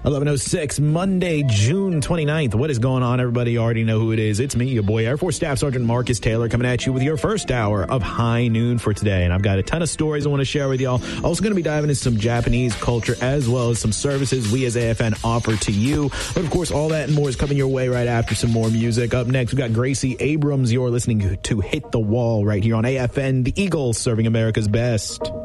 11:06, Monday, June 29th. What is going on, everybody? You already know who it is. It's me, your boy, Air Force Staff Sergeant Marcus Taylor, coming at you with your first hour of High Noon for today. And I've got a ton of stories I want to share with y'all. Also going to be diving into some Japanese culture as well as some services we as AFN offer to you. But of course, all that and more is coming your way right after some more music. Up next, we've got Gracie Abrams. You're listening to Hit the Wall right here on AFN, the Eagle, serving America's best.